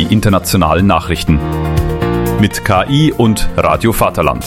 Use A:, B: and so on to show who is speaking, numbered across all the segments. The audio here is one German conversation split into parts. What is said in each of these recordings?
A: die internationalen Nachrichten. Mit KI und Radio Vaterland.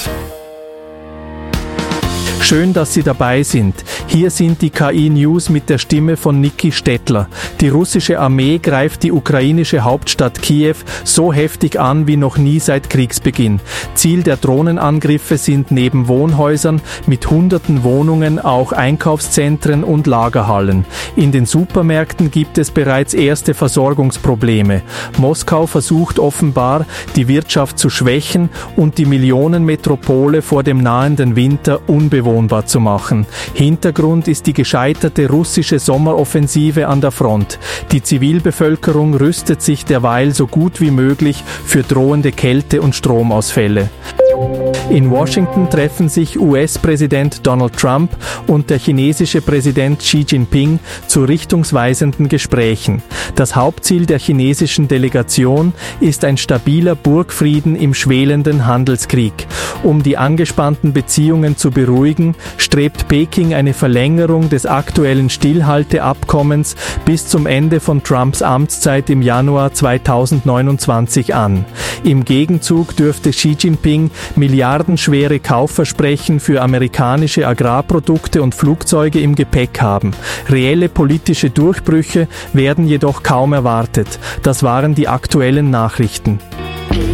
B: Schön, dass Sie dabei sind. Hier sind die KI-News mit der Stimme von Niki Stettler. Die russische Armee greift die ukrainische Hauptstadt Kiew so heftig an wie noch nie seit Kriegsbeginn. Ziel der Drohnenangriffe sind neben Wohnhäusern mit hunderten Wohnungen auch Einkaufszentren und Lagerhallen. In den Supermärkten gibt es bereits erste Versorgungsprobleme. Moskau versucht offenbar, die Wirtschaft zu schwächen und die Millionenmetropole vor dem nahenden Winter unbewohnbar zu machen. Hintergrund ist die gescheiterte russische Sommeroffensive an der Front. Die Zivilbevölkerung rüstet sich derweil so gut wie möglich für drohende Kälte- und Stromausfälle. In Washington treffen sich US-Präsident Donald Trump und der chinesische Präsident Xi Jinping zu richtungsweisenden Gesprächen. Das Hauptziel der chinesischen Delegation ist ein stabiler Burgfrieden im schwelenden Handelskrieg. Um die angespannten Beziehungen zu beruhigen, strebt Peking eine Verlängerung des aktuellen Stillhalteabkommens bis zum Ende von Trumps Amtszeit im Januar 2029 an. Im Gegenzug dürfte Xi Jinping milliardenschwere Kaufversprechen für amerikanische Agrarprodukte und Flugzeuge im Gepäck haben. Reelle politische Durchbrüche werden jedoch kaum erwartet. Das waren die aktuellen Nachrichten.